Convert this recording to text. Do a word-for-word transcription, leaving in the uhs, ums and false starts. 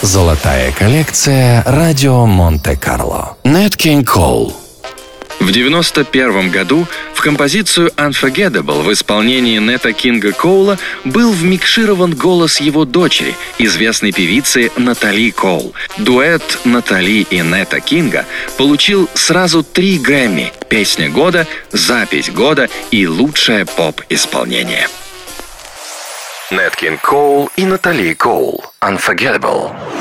Золотая коллекция «Радио Монте-Карло». Нэт Кинг Кол. В девяносто первом году в композицию «Unforgettable» в исполнении Нэта Кинга Коула был вмикширован голос его дочери, известной певицы Натали Коул. Дуэт Натали и Нэта Кинга получил сразу три Грэмми: «Песня года», «Запись года» и «Лучшее поп-исполнение». Нэт Кинг Коул и Натали Коул. «Unforgettable».